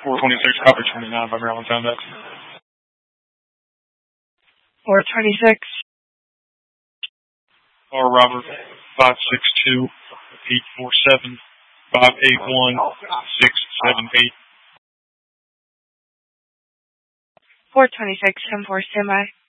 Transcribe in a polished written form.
426, copy 29 by Maryland Sound X. 426. Or Robert 562-847-581-678. 426, 10-4, standby.